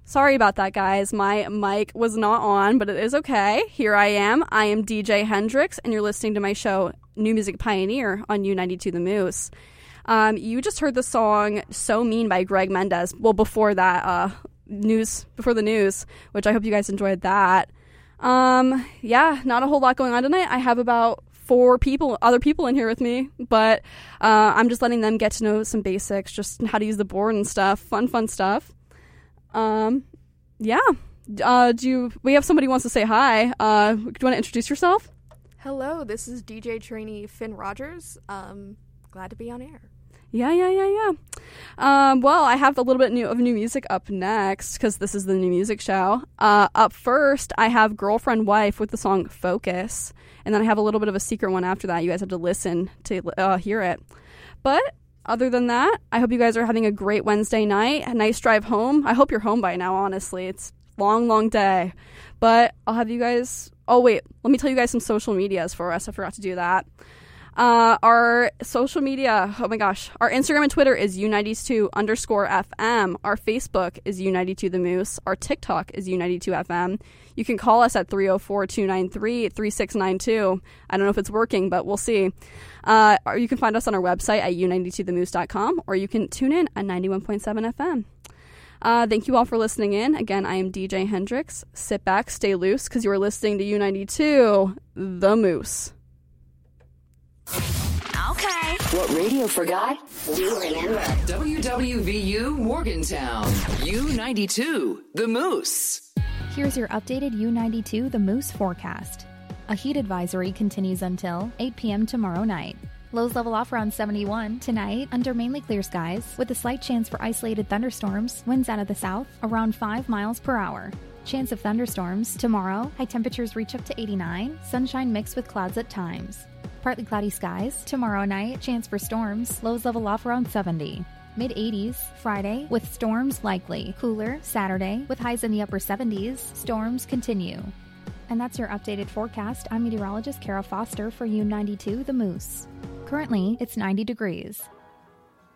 Sorry about that, guys. My mic was not on, but it is okay. Here I am. I am DJ Hendrix, and you're listening to my show, New Music Pioneer, on U92 The Moose. You just heard the song So Mean by Greg Mendez. Well, before that, before the news, which I hope you guys enjoyed that. Yeah, not a whole lot going on tonight. I have about 4 other people in here with me, but I'm just letting them get to know some basics, just how to use the board and stuff. Fun stuff. Yeah. We have somebody who wants to say hi. Do you want to introduce yourself? Hello, this is DJ trainee Finn Rogers. Glad to be on air. Yeah. Well, I have a little bit of new music up next, because this is the new music show. Up first, I have Girlfriend Wife with the song Focus, and then I have a little bit of a secret one after that. You guys have to listen to hear it. But other than that, I hope you guys are having a great Wednesday night, a nice drive home. I hope you're home by now, honestly. It's a long day. But I'll have you guys... Oh, wait. Let me tell you guys some social medias for us. I forgot to do that. Our social media, oh my gosh, our Instagram and Twitter is U92_FM. Our Facebook is U92 The Moose. Our TikTok is U92FM. You can call us at 304-293-3692. I don't know if it's working, but we'll see. Or you can find us on our website at u92themoose.com, or you can tune in at 91.7 FM. Thank you all for listening in. Again, I am DJ Hendrix. Sit back, stay loose, because you are listening to U92 The Moose. Okay. What radio forgot, we remember. WWVU Morgantown. U92 The Moose. Here's your updated U92 The Moose forecast. A heat advisory continues until 8 p.m. tomorrow night. Lows level off around 71 tonight under mainly clear skies with a slight chance for isolated thunderstorms. Winds out of the south around 5 miles per hour. Chance of thunderstorms tomorrow. High temperatures reach up to 89. Sunshine mixed with clouds at times. Partly cloudy skies tomorrow night. Chance for storms. Lows level off around 70. Mid-80s Friday with storms likely. Cooler Saturday with highs in the upper 70s. Storms continue. And that's your updated forecast. I'm meteorologist Kara Foster for U92 The Moose. Currently, it's 90 degrees.